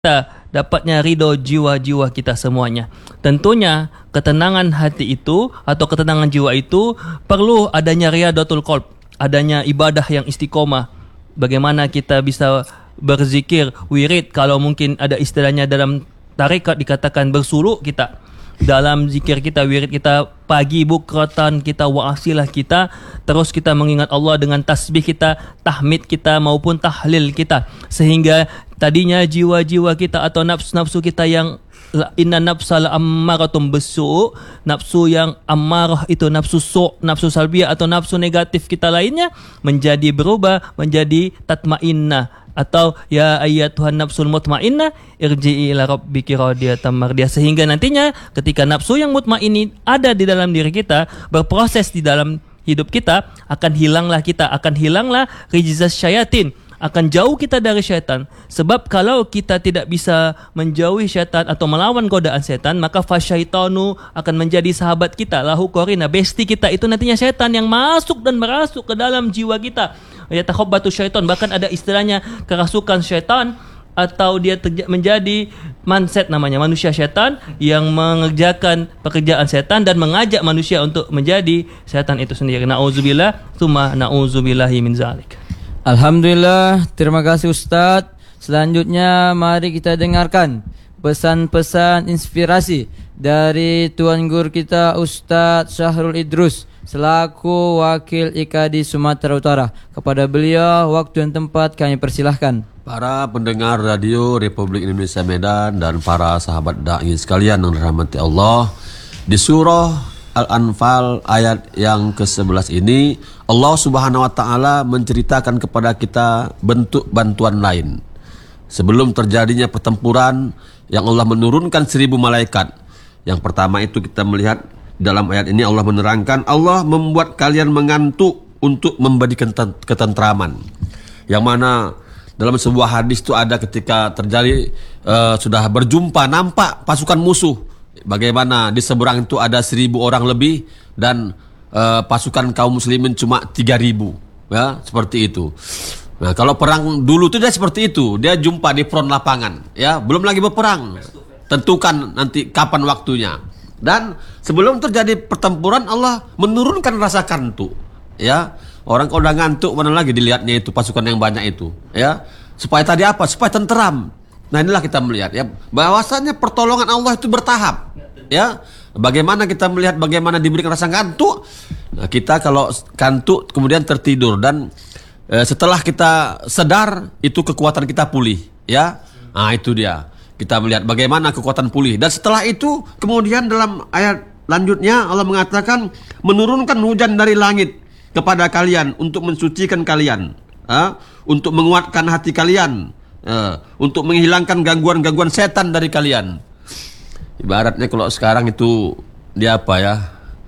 kita dapatnya ridho jiwa-jiwa kita semuanya. Tentunya ketenangan hati itu atau ketenangan jiwa itu perlu adanya riyadatul qalb, adanya ibadah yang istiqomah. Bagaimana kita bisa berzikir, wirid, kalau mungkin ada istilahnya dalam tarekat dikatakan bersuluk kita. Dalam zikir kita, wirid kita, pagi bukratan kita, wa'asilah kita, terus kita mengingat Allah dengan tasbih kita, tahmid kita maupun tahlil kita, sehingga tadinya jiwa-jiwa kita atau nafsu-nafsu kita yang inna nafsal ammaratum bisu, nafsu yang ammarah itu nafsu nafsu salbiyah atau nafsu negatif kita lainnya menjadi berubah menjadi tatmainnah, atau ya ayyatuhan nafsul mutmainnah irji'i ila rabbiki radiyatan mardiyah, sehingga nantinya ketika nafsu yang mutmainni ada di dalam diri kita, berproses di dalam hidup kita, akan hilanglah rijzas syayatin, akan jauh kita dari syaitan. Sebab kalau kita tidak bisa menjauhi syaitan atau melawan godaan syaitan, maka fasyaitanu akan menjadi sahabat kita, lahu qarina, besti kita itu nantinya syaitan yang masuk dan merasuk ke dalam jiwa kita. Ya takhabbatu syaitan, bahkan ada istilahnya kerasukan syaitan, atau dia menjadi manset namanya, manusia syaitan yang mengerjakan pekerjaan syaitan dan mengajak manusia untuk menjadi syaitan itu sendiri. Nauzubillah, tsumma nauzubillahi min zalik. Alhamdulillah, terima kasih Ustadz. Selanjutnya mari kita dengarkan pesan-pesan inspirasi dari Tuan Guru kita Ustadz Syahrul Idrus selaku Wakil IKADI Sumatera Utara. Kepada beliau waktu dan tempat kami persilahkan. Para pendengar radio Republik Indonesia Medan dan para sahabat da'i sekalian yang dirahmati Allah, di surah Al-Anfal ayat yang ke-11 ini Allah Subhanahu wa taala menceritakan kepada kita bentuk bantuan lain. Sebelum terjadinya pertempuran yang Allah menurunkan 1000 malaikat. Yang pertama itu kita melihat dalam ayat ini Allah menerangkan Allah membuat kalian mengantuk untuk memberikan ketentraman. Yang mana dalam sebuah hadis itu ada ketika terjadi sudah berjumpa, nampak pasukan musuh. Bagaimana di seberang itu ada 1000 orang lebih dan pasukan kaum muslimin cuma 3000, ya, seperti itu. Nah, kalau perang dulu itu dia seperti itu, dia jumpa di front lapangan, ya, belum lagi berperang. Tentukan nanti kapan waktunya. Dan sebelum terjadi pertempuran Allah menurunkan rasa kantuk, ya. Orang kalau udah ngantuk mana lagi dilihatnya itu pasukan yang banyak itu, ya. Supaya tadi apa? Supaya tenteram. Nah, inilah kita melihat, ya, bahwasanya pertolongan Allah itu bertahap, ya. Bagaimana kita melihat bagaimana diberikan rasa kantuk? Nah, kita kalau kantuk kemudian tertidur dan setelah kita sadar itu kekuatan kita pulih, ya. Nah, itu dia. Kita melihat bagaimana kekuatan pulih. Dan setelah itu kemudian dalam ayat lanjutnya Allah mengatakan menurunkan hujan dari langit kepada kalian untuk mensucikan kalian, untuk menguatkan hati kalian, untuk menghilangkan gangguan-gangguan setan dari kalian. Ibaratnya kalau sekarang itu dia apa ya,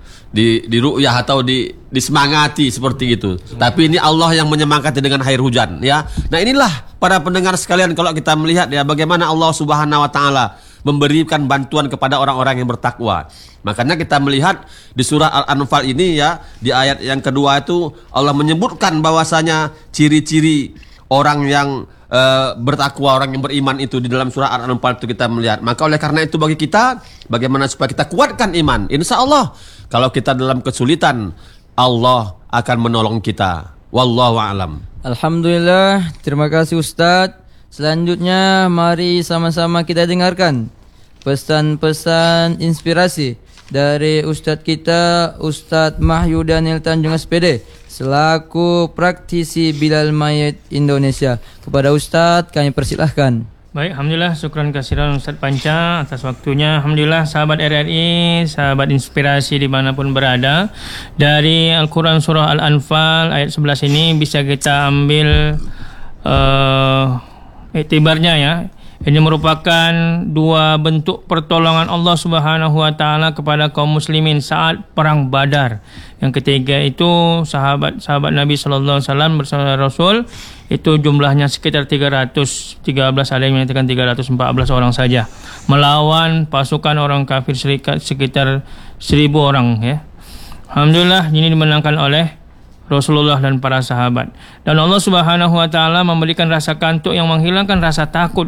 di ru'yah atau disemangati seperti itu. Tapi ini Allah yang menyemangati dengan air hujan, ya. Nah, inilah para pendengar sekalian kalau kita melihat ya bagaimana Allah Subhanahu wa taala memberikan bantuan kepada orang-orang yang bertakwa. Makanya kita melihat di surah Al-Anfal ini, ya, di ayat yang kedua itu Allah menyebutkan bahwasanya ciri-ciri orang yang bertakwa, orang yang beriman itu di dalam surah Al-Anfal itu kita melihat. Maka oleh karena itu bagi kita bagaimana supaya kita kuatkan iman. Insya Allah kalau kita dalam kesulitan Allah akan menolong kita. Wallahu a'lam. Alhamdulillah, terima kasih Ustadz. Selanjutnya mari sama-sama kita dengarkan pesan-pesan inspirasi dari Ustadz kita Ustadz Mahyu Daniel Tanjung SPD selaku praktisi Bilal Mayit Indonesia. Kepada Ustadz kami persilahkan. Baik, alhamdulillah, syukran kasiran Ustadz Panca atas waktunya. Alhamdulillah, sahabat RRI, sahabat inspirasi dimanapun berada, dari Al-Quran surah Al-Anfal ayat 11 ini bisa kita ambil iktibarnya, ya. Ini merupakan dua bentuk pertolongan Allah Subhanahu wa taala kepada kaum muslimin saat perang Badar. Yang ketiga itu sahabat Nabi sallallahu alaihi wasallam bersama Rasul itu jumlahnya sekitar 313, ada yang menyatakan 314 orang saja, melawan pasukan orang kafir sekitar 1000 orang, ya. Alhamdulillah ini dimenangkan oleh Rasulullah dan para sahabat. Dan Allah Subhanahu wa taala memberikan rasa kantuk yang menghilangkan rasa takut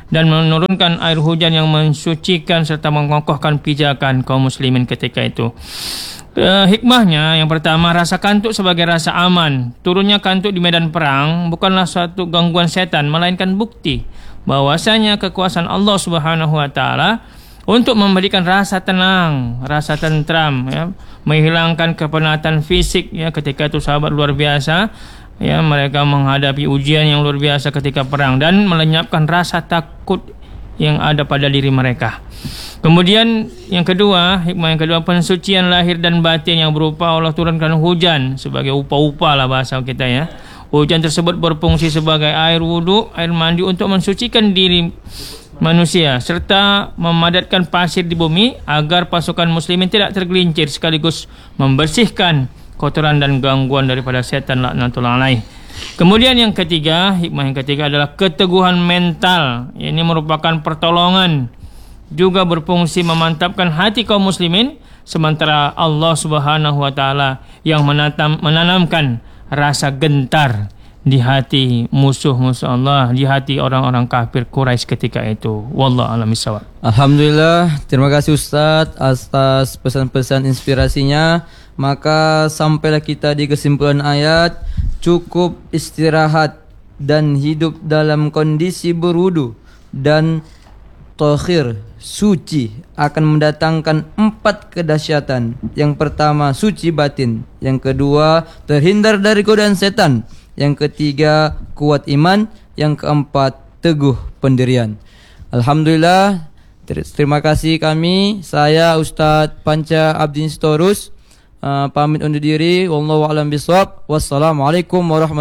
dan menurunkan air hujan yang mensucikan serta mengokohkan pijakan kaum muslimin ketika itu. Hikmahnya yang pertama, rasa kantuk sebagai rasa aman. Turunnya kantuk di medan perang bukanlah suatu gangguan setan, melainkan bukti bahwasanya kekuasaan Allah Subhanahu wa taala untuk memberikan rasa tenang, rasa tentram, ya, menghilangkan kepenatan fisik, ya. Ketika itu sahabat luar biasa, ya, mereka menghadapi ujian yang luar biasa ketika perang dan melenyapkan rasa takut yang ada pada diri mereka. Kemudian yang kedua, hikmah yang kedua, pensucian lahir dan batin yang berupa Allah turunkan hujan sebagai upah-upah lah bahasa kita, ya. Hujan tersebut berfungsi sebagai air wudhu, air mandi untuk mensucikan diri manusia serta memadatkan pasir di bumi agar pasukan muslimin tidak tergelincir, sekaligus membersihkan kotoran dan gangguan daripada setan laknatullah alaih. Kemudian yang ketiga, hikmah yang ketiga adalah keteguhan mental. Ini merupakan pertolongan, juga berfungsi memantapkan hati kaum muslimin, sementara Allah Subhanahu wa taala yang menanamkan rasa gentar di hati musuh-musuh Allah, di hati orang-orang kafir Quraisy ketika itu. Wallahu a'lam bishawab. Alhamdulillah, terima kasih Ustaz atas pesan-pesan inspirasinya. Maka sampailah kita di kesimpulan ayat, cukup istirahat dan hidup dalam kondisi berwudu dan takhir suci akan mendatangkan 4 kedahsyatan. Yang pertama, suci batin. Yang kedua, terhindar dari godaan setan. Yang ketiga, kuat iman. Yang keempat, teguh pendirian. Alhamdulillah, terima kasih kami. Saya Ustadz Panca Abdin Sitorus pamit undur diri. Wallahu a'lam bishawab. Wassalamualaikum warahmatullahi wabarakatuh.